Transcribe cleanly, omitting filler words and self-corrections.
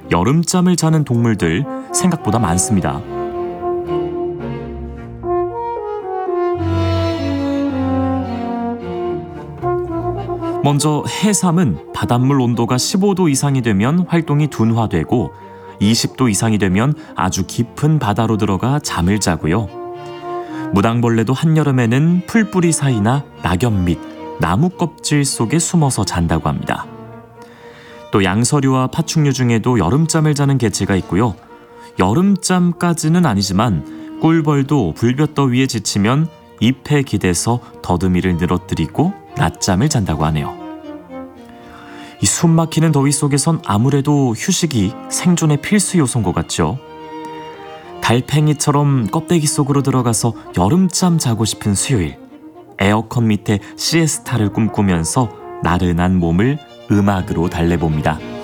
여름잠을 자는 동물들 생각보다 많습니다. 먼저 해삼은 바닷물 온도가 15도 이상이 되면 활동이 둔화되고 20도 이상이 되면 아주 깊은 바다로 들어가 잠을 자고요. 무당벌레도 한여름에는 풀뿌리 사이나 낙엽 밑, 나무 껍질 속에 숨어서 잔다고 합니다. 또 양서류와 파충류 중에도 여름잠을 자는 개체가 있고요. 여름잠까지는 아니지만 꿀벌도 불볕더위에 지치면 잎에 기대서 더듬이를 늘어뜨리고 낮잠을 잔다고 하네요. 이 숨막히는 더위 속에선 아무래도 휴식이 생존의 필수 요소인 것 같죠. 달팽이처럼 껍데기 속으로 들어가서 여름잠 자고 싶은 수요일, 에어컨 밑에 시에스타를 꿈꾸면서 나른한 몸을 음악으로 달래봅니다.